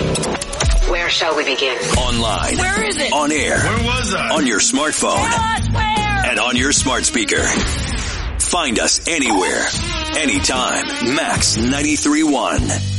Where shall we begin? Online. Where is it? On air. Where was I? On your smartphone. Tell us where. And on your smart speaker. Find us anywhere, anytime. Max 93.1.